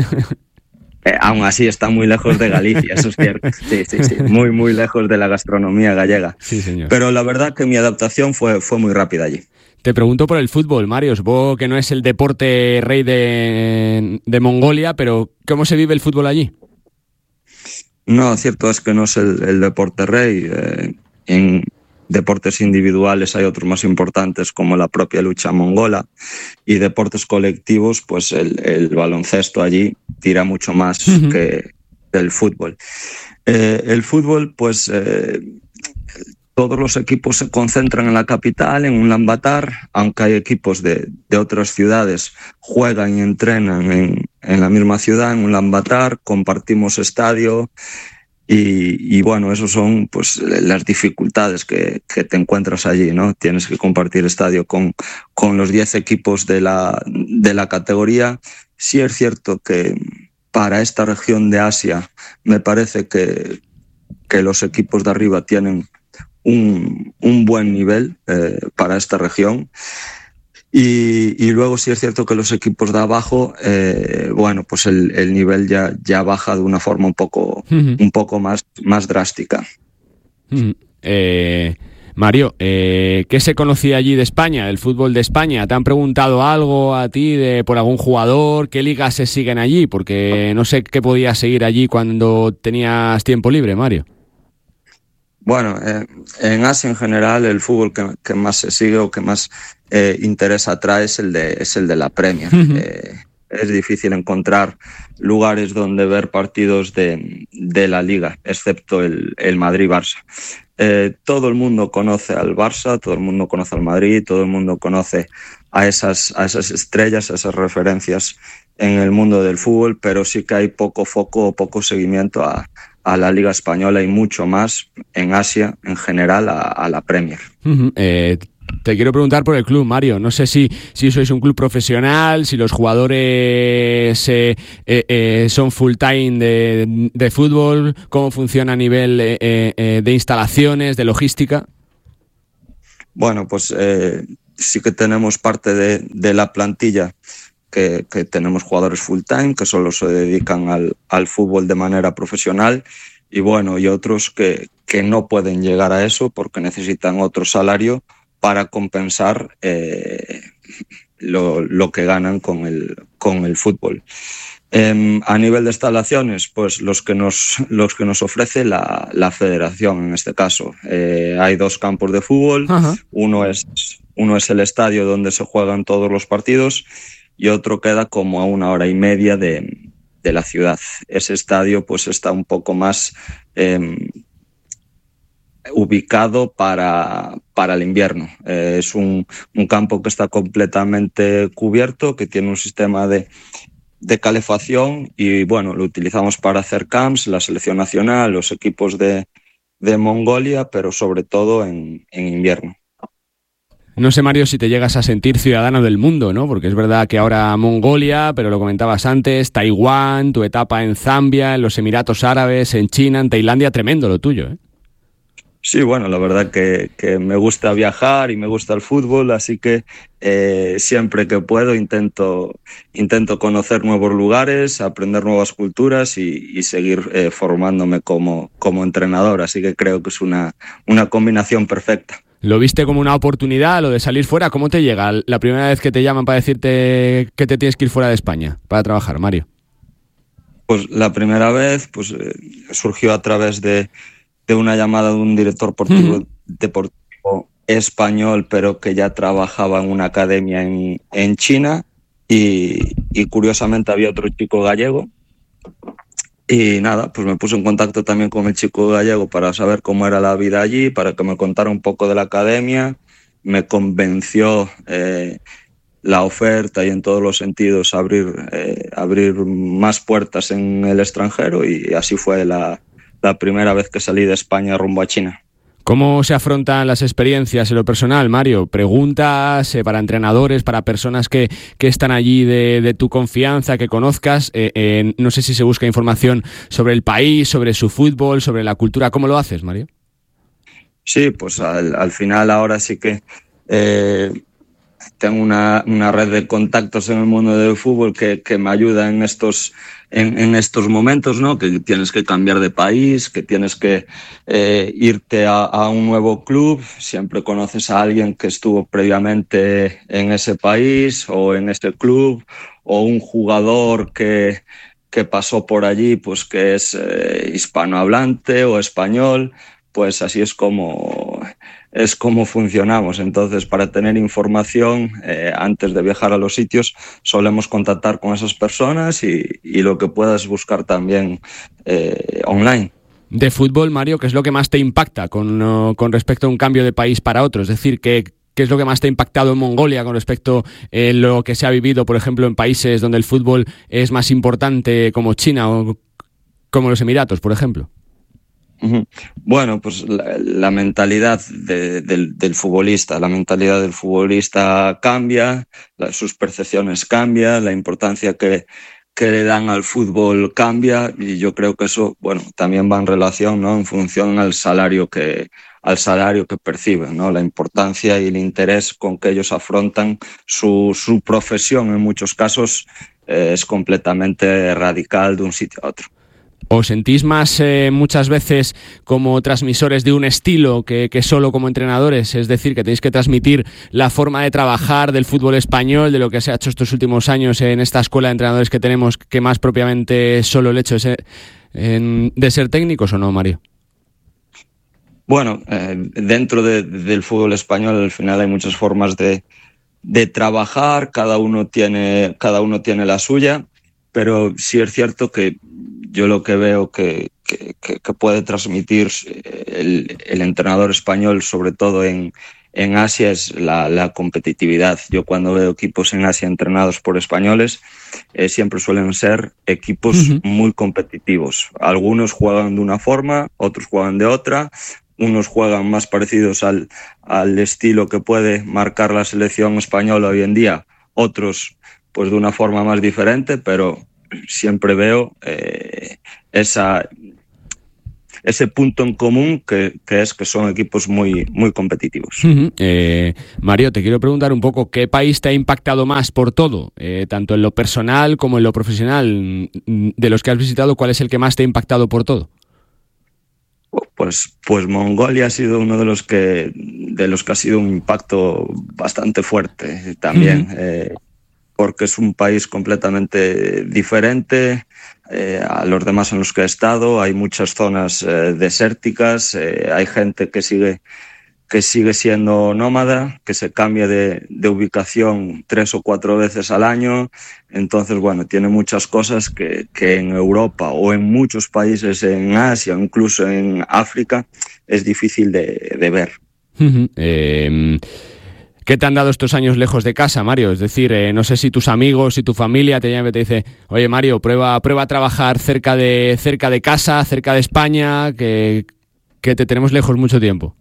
Eh, aún así está muy lejos de Galicia, eso es cierto. Sí, sí, sí, muy, muy lejos de la gastronomía gallega. Sí, señor. Pero la verdad que mi adaptación fue, fue muy rápida allí. Te pregunto por el fútbol, Mario. Supongo que no es el deporte rey de, de Mongolia, pero ¿cómo se vive el fútbol allí? No, cierto es que no es el, el deporte rey. Eh, en deportes individuales hay otros más importantes como la propia lucha mongola, y deportes colectivos, pues el, el baloncesto allí tira mucho más uh-huh. que el fútbol. Eh, el fútbol, pues eh, todos los equipos se concentran en la capital, en Ulaanbaatar, aunque hay equipos de, de otras ciudades, juegan y entrenan en, en la misma ciudad, en Ulaanbaatar, compartimos estadio. Y, y bueno, eso son pues las dificultades que, que te encuentras allí, ¿no? Tienes que compartir estadio con, con los diez equipos de la, de la categoría. Sí es cierto que para esta región de Asia me parece que, que los equipos de arriba tienen un, un buen nivel eh, para esta región. Y, y luego sí es cierto que los equipos de abajo, eh, bueno, pues el, el nivel ya, ya baja de una forma un poco, uh-huh. un poco más, más drástica. Uh-huh. Eh, Mario, eh, ¿qué se conocía allí de España, el fútbol de España? ¿Te han preguntado algo a ti de, por algún jugador? ¿Qué ligas se siguen allí? Porque no sé qué podías seguir allí cuando tenías tiempo libre, Mario. Bueno, eh, en Asia en general el fútbol que, que más se sigue o que más eh, interés atrae es el de, es el de la Premier. Uh-huh. Eh, es difícil encontrar lugares donde ver partidos de, de la Liga, excepto el, el Madrid-Barça. Eh, todo el mundo conoce al Barça, todo el mundo conoce al Madrid, todo el mundo conoce a esas, a esas estrellas, a esas referencias en el mundo del fútbol, pero sí que hay poco foco, poco seguimiento a a la Liga Española y mucho más en Asia en general a, a la Premier. Uh-huh. Eh, te quiero preguntar por el club, Mario. No sé si, si sois un club profesional, si los jugadores eh, eh, eh, son full time de, de fútbol, cómo funciona a nivel eh, eh, de instalaciones, de logística. Bueno, pues eh, sí que tenemos parte de, de la plantilla Que, que tenemos jugadores full time que solo se dedican al, al fútbol de manera profesional, y bueno, y otros que, que no pueden llegar a eso porque necesitan otro salario para compensar eh, lo, lo que ganan con el, con el fútbol. Eh, a nivel de instalaciones, pues los que nos, los que nos ofrece la, la federación en este caso. Eh, hay dos campos de fútbol, uh-huh. uno es, uno es el estadio donde se juegan todos los partidos, y otro queda como a una hora y media de, de la ciudad. Ese estadio pues está un poco más eh, ubicado para, para el invierno. Eh, es un, un campo que está completamente cubierto, que tiene un sistema de, de calefacción y bueno, lo utilizamos para hacer camps, la selección nacional, los equipos de, de Mongolia, pero sobre todo en, en invierno. No sé, Mario, si te llegas a sentir ciudadano del mundo, ¿no? Porque es verdad que ahora Mongolia, pero lo comentabas antes, Taiwán, tu etapa en Zambia, en los Emiratos Árabes, en China, en Tailandia, tremendo lo tuyo, ¿eh? Sí, bueno, la verdad que, que me gusta viajar y me gusta el fútbol, así que eh, siempre que puedo intento, intento conocer nuevos lugares, aprender nuevas culturas y, y seguir eh, formándome como, como entrenador, así que creo que es una, una combinación perfecta. ¿Lo viste como una oportunidad, lo de salir fuera? ¿Cómo te llega la primera vez que te llaman para decirte que te tienes que ir fuera de España para trabajar, Mario? Pues la primera vez pues eh, surgió a través de, de una llamada de un director deportivo, uh-huh. deportivo español, pero que ya trabajaba en una academia en, en China y, y curiosamente había otro chico gallego. Y nada, pues me puse en contacto también con el chico gallego para saber cómo era la vida allí, para que me contara un poco de la academia. Me convenció eh, la oferta y en todos los sentidos abrir, eh, abrir más puertas en el extranjero y así fue la, la primera vez que salí de España rumbo a China. ¿Cómo se afrontan las experiencias en lo personal, Mario? ¿Preguntas eh, para entrenadores, para personas que, que están allí de, de tu confianza, que conozcas? Eh, eh, no sé si se busca información sobre el país, sobre su fútbol, sobre la cultura. ¿Cómo lo haces, Mario? Sí, pues al, al final ahora sí que eh, tengo una, una red de contactos en el mundo del fútbol que, que me ayuda en estos, en, en estos momentos, ¿no? Que tienes que cambiar de país, que tienes que eh, irte a, a un nuevo club. Siempre conoces a alguien que estuvo previamente en ese país o en ese club, o un jugador que, que pasó por allí, pues que es eh, hispanohablante o español. Pues así es como, es como funcionamos. Entonces, para tener información eh, antes de viajar a los sitios, solemos contactar con esas personas y, y lo que puedas buscar también eh, online. De fútbol, Mario, ¿qué es lo que más te impacta con, uh, con respecto a un cambio de país para otro? Es decir, ¿qué, qué es lo que más te ha impactado en Mongolia con respecto a eh, lo que se ha vivido, por ejemplo, en países donde el fútbol es más importante, como China o como los Emiratos, por ejemplo? Bueno, pues la, la mentalidad de, del, del futbolista, la mentalidad del futbolista cambia, la, sus percepciones cambian, la importancia que, que le dan al fútbol cambia y yo creo que eso, bueno, también va en relación, ¿no? En función al salario que, al salario que perciben, ¿no? La importancia y el interés con que ellos afrontan su, su profesión en muchos casos eh, es completamente radical de un sitio a otro. ¿Os sentís más eh, muchas veces como transmisores de un estilo que, que solo como entrenadores? Es decir, que tenéis que transmitir la forma de trabajar del fútbol español, de lo que se ha hecho estos últimos años en esta escuela de entrenadores que tenemos, que más propiamente solo el hecho de ser, en, de ser técnicos, ¿o no, Mario? Bueno, eh, dentro de, del fútbol español al final hay muchas formas de, de trabajar, cada uno tiene, cada uno tiene la suya, pero sí es cierto que yo lo que veo que, que, que puede transmitir el, el entrenador español, sobre todo en, en Asia, es la, la competitividad. Yo cuando veo equipos en Asia entrenados por españoles, eh, siempre suelen ser equipos uh-huh. muy competitivos. Algunos juegan de una forma, otros juegan de otra. Unos juegan más parecidos al, al estilo que puede marcar la selección española hoy en día, otros pues de una forma más diferente, pero siempre veo eh, esa, ese punto en común que, que es que son equipos muy, muy competitivos. Uh-huh. Eh, Mario, te quiero preguntar un poco, ¿qué país te ha impactado más por todo? Eh, tanto en lo personal como en lo profesional. De los que has visitado, ¿cuál es el que más te ha impactado por todo? Pues, pues Mongolia ha sido uno de los que de los que ha sido un impacto bastante fuerte también. Uh-huh. eh, porque es un país completamente diferente eh, a los demás en los que he estado. Hay muchas zonas eh, desérticas, eh, hay gente que sigue, que sigue siendo nómada, que se cambia de, de ubicación tres o cuatro veces al año. Entonces, bueno, tiene muchas cosas que, que en Europa o en muchos países en Asia, incluso en África, es difícil de, de ver. Uh-huh. Eh... ¿Qué te han dado estos años lejos de casa, Mario? Es decir, eh, no sé si tus amigos, si tu familia te llaman y te dice, oye, Mario, prueba, prueba a trabajar cerca de, cerca de casa, cerca de España, que, que te tenemos lejos mucho tiempo.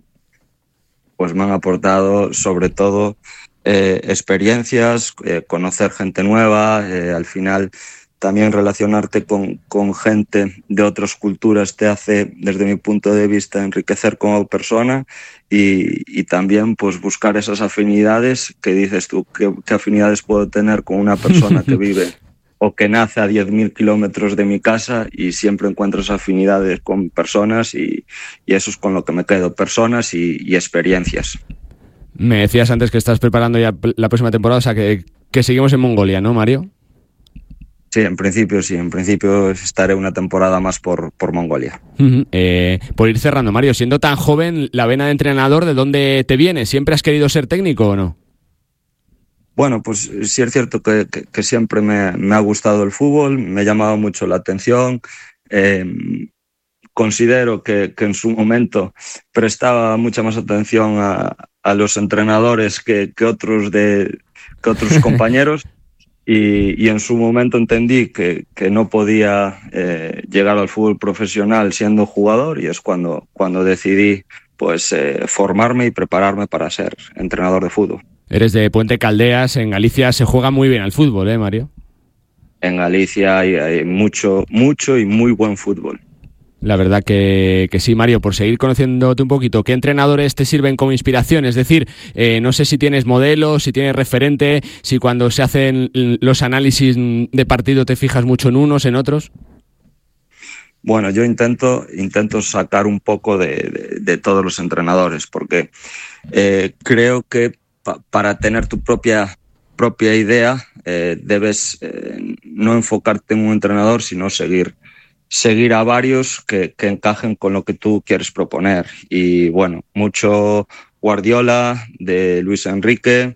Pues me han aportado sobre todo eh, experiencias, eh, conocer gente nueva, eh, al final también relacionarte con, con gente de otras culturas te hace, desde mi punto de vista, enriquecer como persona y, y también pues buscar esas afinidades que dices tú, ¿qué, qué afinidades puedo tener con una persona que vive o que nace a diez mil kilómetros de mi casa? Y siempre encuentro esas afinidades con personas y, y eso es con lo que me quedo, personas y, y experiencias. Me decías antes que estás preparando ya la próxima temporada, o sea que, que seguimos en Mongolia, ¿no, Mario? Sí, en principio sí, en principio estaré una temporada más por, por Mongolia. Uh-huh. Eh, por ir cerrando, Mario, siendo tan joven, la vena de entrenador, ¿de dónde te viene? ¿Siempre has querido ser técnico o no? Bueno, pues sí es cierto que, que, que siempre me, me ha gustado el fútbol, me ha llamado mucho la atención. Eh, considero que, que en su momento prestaba mucha más atención a, a los entrenadores que, que otros, de, que otros compañeros. Y, y en su momento entendí que, que no podía eh, llegar al fútbol profesional siendo jugador y es cuando, cuando decidí pues, eh, formarme y prepararme para ser entrenador de fútbol. Eres de Puente Caldeas, en Galicia se juega muy bien al fútbol, ¿eh, Mario? En Galicia hay, hay mucho, mucho y muy buen fútbol. La verdad que, que sí, Mario, por seguir conociéndote un poquito, ¿qué entrenadores te sirven como inspiración? Es decir, eh, no sé si tienes modelos, si tienes referente, si cuando se hacen los análisis de partido te fijas mucho en unos, en otros. Bueno, yo intento, intento sacar un poco de, de, de todos los entrenadores, porque eh, creo que pa, para tener tu propia, propia idea eh, debes eh, no enfocarte en un entrenador, sino seguir seguir a varios que, que encajen con lo que tú quieres proponer. Y bueno, mucho Guardiola, de Luis Enrique,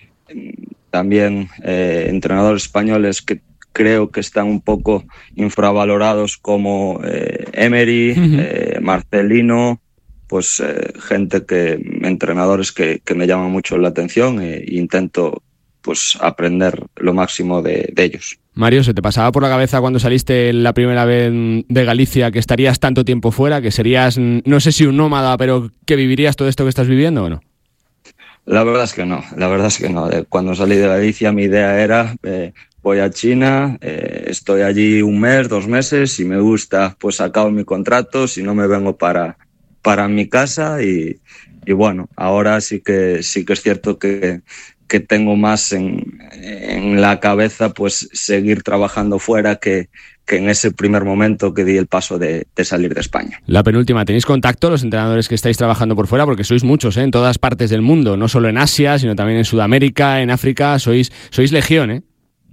también eh, entrenadores españoles que creo que están un poco infravalorados como eh, Emery, uh-huh. eh, Marcelino, pues eh, gente que, entrenadores que, que me llaman mucho la atención e intento pues aprender lo máximo de, de ellos. Mario, ¿se te pasaba por la cabeza cuando saliste la primera vez de Galicia que estarías tanto tiempo fuera, que serías, no sé si un nómada, pero que vivirías todo esto que estás viviendo o no? La verdad es que no, la verdad es que no. Cuando salí de Galicia mi idea era, eh, voy a China, eh, estoy allí un mes, dos meses, si me gusta pues acabo mi contrato, si no me vengo para, para mi casa y, y bueno, ahora sí que, sí que es cierto que que tengo más en, en la cabeza pues seguir trabajando fuera que, que en ese primer momento que di el paso de, de salir de España. La penúltima, ¿tenéis contacto los entrenadores que estáis trabajando por fuera? Porque sois muchos, ¿eh? En todas partes del mundo, no solo en Asia, sino también en Sudamérica, en África, sois, sois legión, ¿eh?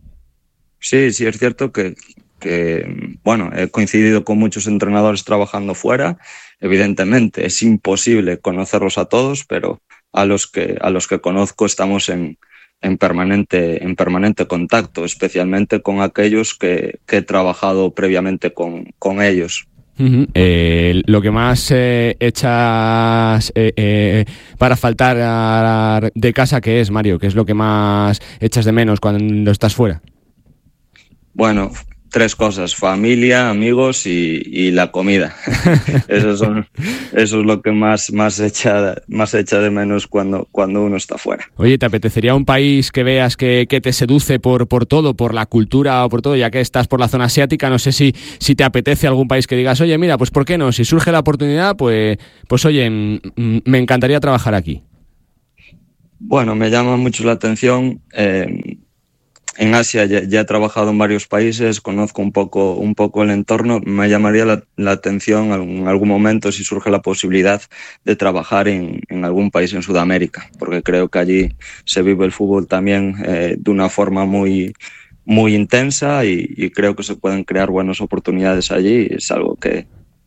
Sí, sí, es cierto que, que, bueno, he coincidido con muchos entrenadores trabajando fuera. Evidentemente es imposible conocerlos a todos, pero a los que a los que conozco estamos en, en permanente en permanente contacto, especialmente con aquellos que, que he trabajado previamente con, con ellos. Uh-huh. Eh, lo que más eh, echas eh, eh, para faltar de casa, ¿qué es, Mario? ¿Qué es lo que más echas de menos cuando estás fuera? Bueno, tres cosas: familia, amigos y, y la comida. Eso, son, eso es lo que más, más, echa, más echa de menos cuando, cuando uno está fuera. Oye, ¿te apetecería un país que veas que, que te seduce por, por todo, por la cultura o por todo, ya que estás por la zona asiática? No sé si, si te apetece algún país que digas, oye, mira, pues ¿por qué no? Si surge la oportunidad, pues, pues oye, m- me encantaría trabajar aquí. Bueno, me llama mucho la atención. Eh, En Asia ya, ya he trabajado en varios países, conozco un poco, un poco el entorno. Me llamaría la, la atención en algún momento si surge la posibilidad de trabajar en, en algún país en Sudamérica, porque creo que allí se vive el fútbol también eh, de una forma muy, muy intensa y, y creo que se pueden crear buenas oportunidades allí. Es algo que,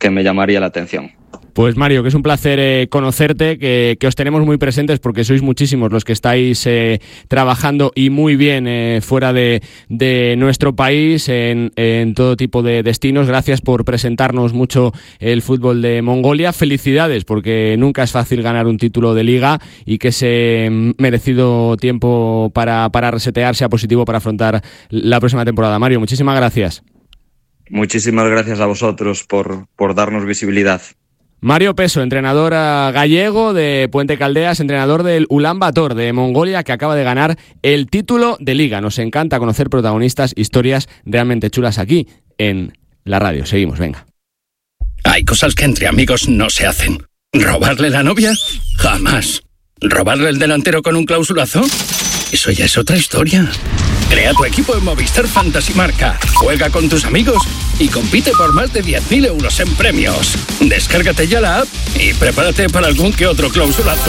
que me llamaría la atención. Pues Mario, que es un placer eh, conocerte, que, que os tenemos muy presentes porque sois muchísimos los que estáis eh, trabajando y muy bien eh, fuera de, de nuestro país en, en todo tipo de destinos. Gracias por presentarnos mucho el fútbol de Mongolia. Felicidades, porque nunca es fácil ganar un título de liga y que ese merecido tiempo para, para resetear sea positivo para afrontar la próxima temporada. Mario, muchísimas gracias. Muchísimas gracias a vosotros por, por darnos visibilidad. Mario Peso, entrenador gallego de Puente Caldeas, entrenador del Ulan Bator de Mongolia, que acaba de ganar el título de liga. Nos encanta conocer protagonistas, historias realmente chulas aquí en la radio. Seguimos, venga. Hay cosas que entre amigos no se hacen. ¿Robarle la novia? Jamás. ¿Robarle el delantero con un clausulazo? Eso ya es otra historia. Crea tu equipo en Movistar Fantasy Marca. Juega con tus amigos y compite por más de diez mil euros en premios. Descárgate ya la app y prepárate para algún que otro clausulazo.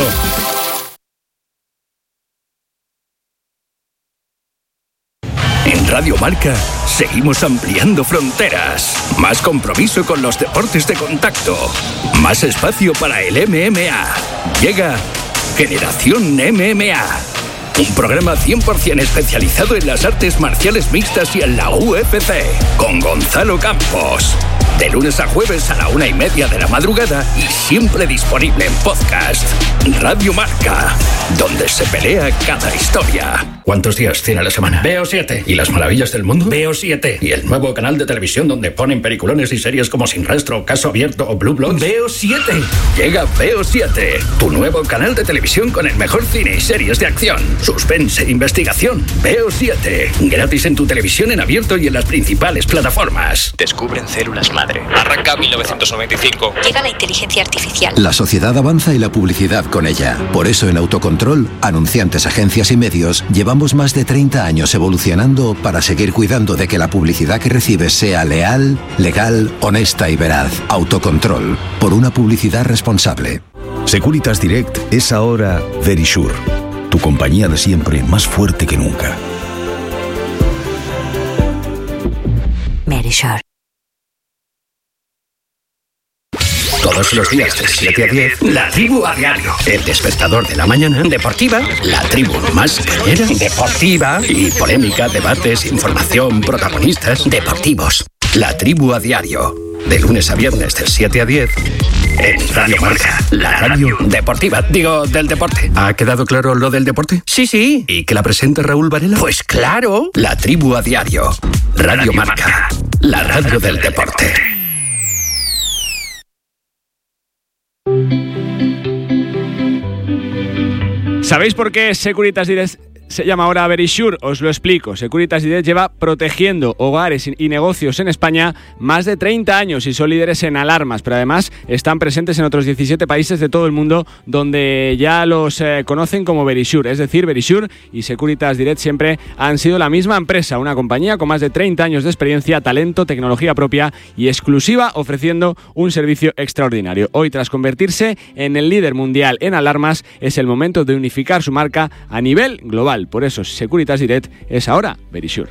En Radio Marca seguimos ampliando fronteras. Más compromiso con los deportes de contacto. Más espacio para el M M A. Llega Generación M M A. Un programa cien por ciento especializado en las artes marciales mixtas y en la U F C. Con Gonzalo Campos. De lunes a jueves a la una y media de la madrugada y siempre disponible en podcast. Radio Marca, donde se pelea cada historia. ¿Cuántos días tiene la semana? Veo siete. ¿Y las maravillas del mundo? Veo siete. ¿Y el nuevo canal de televisión donde ponen peliculones y series como Sin Rastro, Caso Abierto o Blue Bloods? Veo siete. Llega Veo siete, tu nuevo canal de televisión con el mejor cine y series de acción, suspense e investigación. Veo siete. Gratis en tu televisión en abierto y en las principales plataformas. Descubren células madre. Arranca mil novecientos noventa y cinco. Llega la inteligencia artificial. La sociedad avanza y la publicidad con ella. Por eso en Autocontrol, anunciantes, agencias y medios, llevamos más de treinta años evolucionando para seguir cuidando de que la publicidad que recibes sea leal, legal, honesta y veraz. Autocontrol. Por una publicidad responsable. Securitas Direct es ahora Verisure. Tu compañía de siempre, más fuerte que nunca. Verisure. Todos los días de siete a diez, La Tribu a Diario. El despertador de la mañana. Deportiva. La tribu más cañera. Deportiva. Y polémica, debates, información, protagonistas. Deportivos. La Tribu a Diario. De lunes a viernes de siete a diez. En Radio Marca. La radio deportiva. Digo, del deporte. ¿Ha quedado claro lo del deporte? Sí, sí. ¿Y que la presenta Raúl Varela? Pues claro. La Tribu a Diario. Radio Marca. La radio del deporte. ¿Sabéis por qué Securitas Direct se llama ahora Verisure? Os lo explico. Securitas Direct lleva protegiendo hogares y negocios en España más de treinta años y son líderes en alarmas, pero además están presentes en otros diecisiete países de todo el mundo donde ya los eh, conocen como Verisure. Es decir, Verisure y Securitas Direct siempre han sido la misma empresa, una compañía con más de treinta años de experiencia, talento, tecnología propia y exclusiva, ofreciendo un servicio extraordinario. Hoy, tras convertirse en el líder mundial en alarmas, es el momento de unificar su marca a nivel global. Por eso Securitas Direct es ahora Verisure.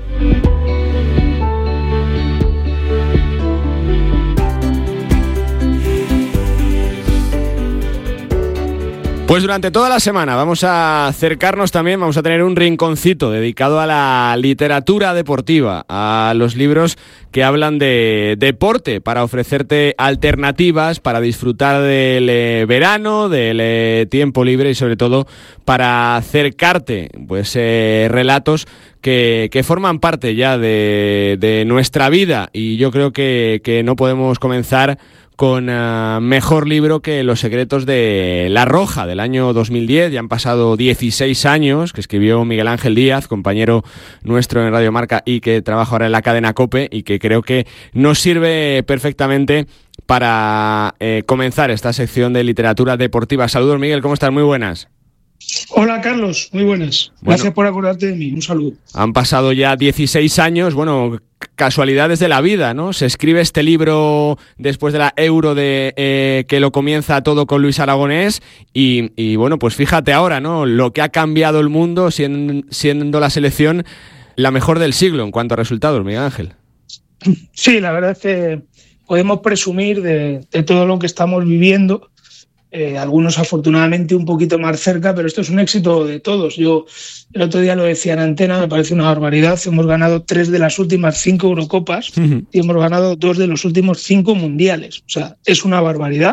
Pues durante toda la semana vamos a acercarnos también, vamos a tener un rinconcito dedicado a la literatura deportiva, a los libros que hablan de deporte, para ofrecerte alternativas, para disfrutar del eh, verano, del eh, tiempo libre y sobre todo para acercarte pues eh, relatos que, que forman parte ya de, de nuestra vida, y yo creo que, que no podemos comenzar con uh, mejor libro que Los secretos de La Roja, del año dos mil diez. Ya han pasado dieciséis años, que escribió Miguel Ángel Díaz, compañero nuestro en Radio Marca y que trabaja ahora en la cadena COPE, y que creo que nos sirve perfectamente para eh, comenzar esta sección de literatura deportiva. Saludos, Miguel, ¿cómo estás? Muy buenas. Hola, Carlos, muy buenas. Bueno, gracias por acordarte de mí, un saludo. Han pasado ya dieciséis años, bueno, casualidades de la vida, ¿no? Se escribe este libro después de la Euro, de eh, que lo comienza todo con Luis Aragonés, y, y bueno, pues fíjate ahora, ¿no? Lo que ha cambiado el mundo, siendo, siendo la selección la mejor del siglo en cuanto a resultados, Miguel Ángel. Sí, la verdad es que podemos presumir de, de todo lo que estamos viviendo. Eh, algunos afortunadamente un poquito más cerca, pero esto es un éxito de todos. Yo el otro día lo decía en antena, me parece una barbaridad. Hemos ganado tres de las últimas cinco Eurocopas uh-huh. y hemos ganado dos de los últimos cinco mundiales. O sea, es una barbaridad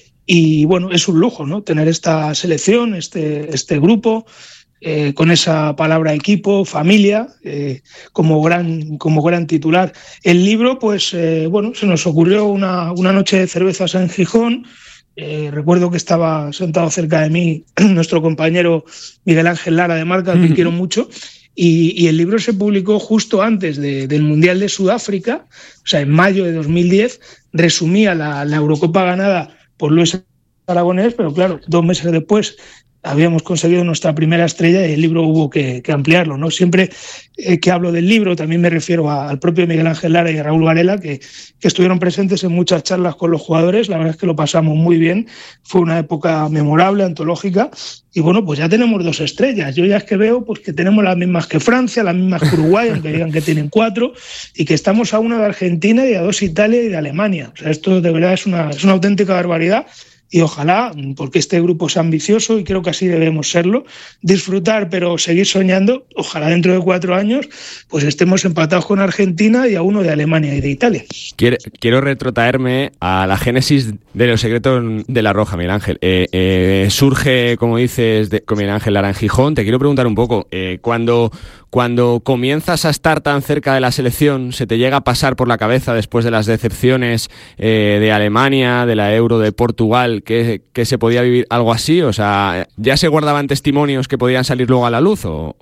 y bueno, es un lujo, ¿no? Tener esta selección, este, este grupo, eh, con esa palabra equipo, familia, eh, como gran, como gran titular. El libro, pues eh, bueno, se nos ocurrió una, una noche de cervezas en Gijón. Eh, recuerdo que estaba sentado cerca de mí nuestro compañero Miguel Ángel Lara de Marca, al que quiero mucho, y, y el libro se publicó justo antes de, del Mundial de Sudáfrica, o sea, en mayo de dos mil diez, resumía la, la Eurocopa ganada por Luis Aragonés, pero claro, dos meses después habíamos conseguido nuestra primera estrella y el libro hubo que, que ampliarlo, ¿no? Siempre eh, que hablo del libro también me refiero a, al propio Miguel Ángel Lara y a Raúl Varela, que, que estuvieron presentes en muchas charlas con los jugadores. La verdad es que lo pasamos muy bien, fue una época memorable, antológica, y bueno, pues ya tenemos dos estrellas. Yo ya es que veo pues que tenemos las mismas que Francia, las mismas que Uruguay, aunque digan que tienen cuatro, y que estamos a una de Argentina y a dos Italia y de Alemania. O sea, esto de verdad es una, es una auténtica barbaridad. Y ojalá, porque este grupo es ambicioso y creo que así debemos serlo, disfrutar pero seguir soñando, ojalá dentro de cuatro años pues estemos empatados con Argentina y a uno de Alemania y de Italia. Quiero, quiero retrotraerme a la génesis de los secretos de la Roja, Miguel Ángel. Eh, eh, surge, como dices, de, con Miguel Ángel Lara en Gijón. Te quiero preguntar un poco, eh, cuando... Cuando comienzas a estar tan cerca de la selección, ¿se te llega a pasar por la cabeza después de las decepciones eh, de Alemania, de la Euro, de Portugal, que, que se podía vivir algo así? O sea, ¿ya se guardaban testimonios que podían salir luego a la luz? ¿O?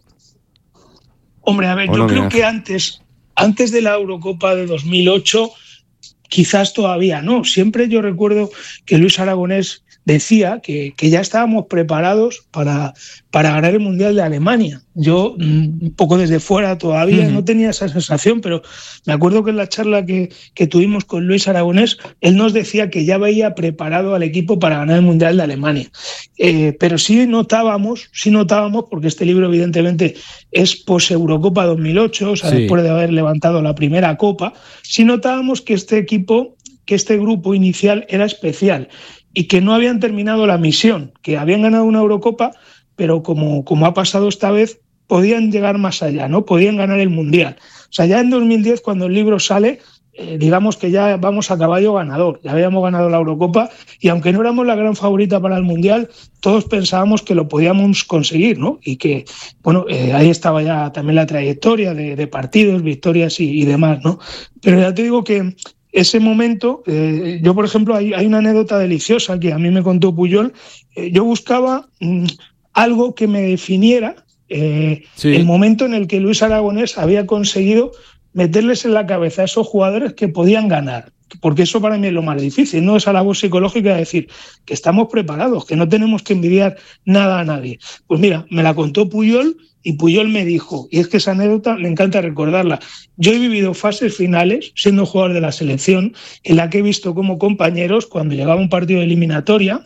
Hombre, a ver, yo no, creo mira. que antes, antes de la Eurocopa de dos mil ocho, quizás todavía no. Siempre yo recuerdo que Luis Aragonés decía que, que ya estábamos preparados para, para ganar el Mundial de Alemania. Yo, un poco desde fuera todavía, uh-huh. no tenía esa sensación, pero me acuerdo que en la charla que, que tuvimos con Luis Aragonés, él nos decía que ya veía preparado al equipo para ganar el Mundial de Alemania. Eh, pero sí notábamos, sí notábamos, porque este libro evidentemente es post-Eurocopa dos mil ocho, o sea, sí. después de haber levantado la primera Copa, sí notábamos que este equipo, que este grupo inicial era especial y que no habían terminado la misión, que habían ganado una Eurocopa, pero como, como ha pasado esta vez, podían llegar más allá, ¿no? Podían ganar el Mundial. O sea, ya en dos mil diez, cuando el libro sale, eh, digamos que ya vamos a caballo ganador, ya habíamos ganado la Eurocopa y aunque no éramos la gran favorita para el Mundial, todos pensábamos que lo podíamos conseguir, ¿no? Y que, bueno, eh, ahí estaba ya también la trayectoria de, de partidos, victorias y, y demás, ¿no? Pero ya te digo que ese momento, eh, yo por ejemplo, hay, hay una anécdota deliciosa que a mí me contó Puyol. Eh, yo buscaba mmm, algo que me definiera eh, sí. el momento en el que Luis Aragonés había conseguido meterles en la cabeza a esos jugadores que podían ganar, porque eso para mí es lo más difícil, no esa labor psicológica de decir que estamos preparados, que no tenemos que envidiar nada a nadie. Pues mira, me la contó Puyol y Puyol me dijo, y es que esa anécdota me encanta recordarla, yo he vivido fases finales, siendo jugador de la selección, en la que he visto como compañeros, cuando llegaba un partido de eliminatoria,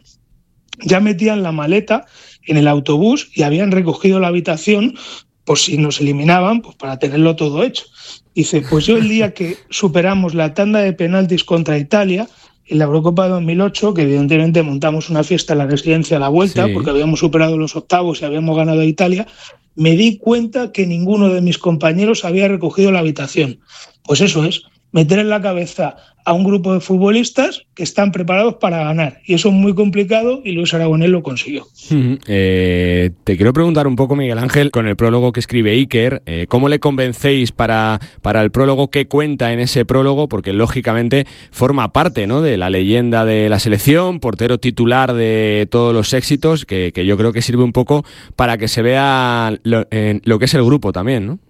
ya metían la maleta en el autobús y habían recogido la habitación por si nos eliminaban, pues para tenerlo todo hecho. Dice, pues yo el día que superamos la tanda de penaltis contra Italia, en la Eurocopa de dos mil ocho, que evidentemente montamos una fiesta en la residencia a la vuelta, sí. porque habíamos superado los octavos y habíamos ganado a Italia, me di cuenta que ninguno de mis compañeros había recogido la habitación. Pues eso es, meter en la cabeza a un grupo de futbolistas que están preparados para ganar. Y eso es muy complicado y Luis Aragonés lo consiguió. Uh-huh. Eh, te quiero preguntar un poco, Miguel Ángel, con el prólogo que escribe Iker, eh, ¿cómo le convencéis para, para el prólogo? ¿Qué cuenta en ese prólogo? Porque lógicamente forma parte, ¿no?, de la leyenda de la selección, portero titular de todos los éxitos, que, que yo creo que sirve un poco para que se vea lo, eh, lo que es el grupo también, ¿no?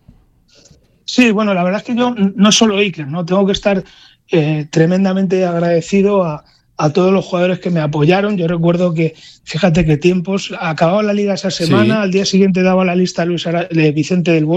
Sí, bueno, la verdad es que yo no solo Iker, ¿no? Tengo que estar eh, tremendamente agradecido a, a todos los jugadores que me apoyaron. Yo recuerdo que, fíjate qué tiempos, acababa la liga esa semana, sí. al día siguiente daba la lista Luis Ara- de Vicente del Bosque,